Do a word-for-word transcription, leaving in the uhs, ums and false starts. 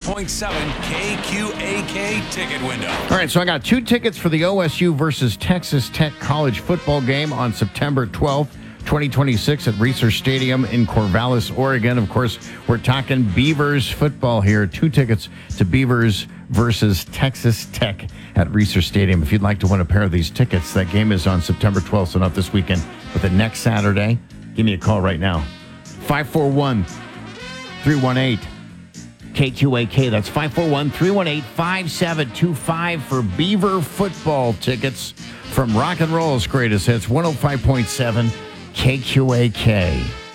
point seven K Q A K ticket window. All right, so I got two tickets for the O S U versus Texas Tech college football game on September twelfth, twenty twenty-six at Reser Stadium in Corvallis, Oregon. Of course, we're talking Beavers football here. Two tickets to Beavers versus Texas Tech at Reser Stadium. If you'd like to win a pair of these tickets, that game is on September twelfth, so not this weekend, but the next Saturday. Give me a call right now. five four one, three one eight, K Q A K. That's five four one, three one eight, five seven two five for Beaver football tickets from Rock and Roll's Greatest Hits, one oh five point seven K Q A K.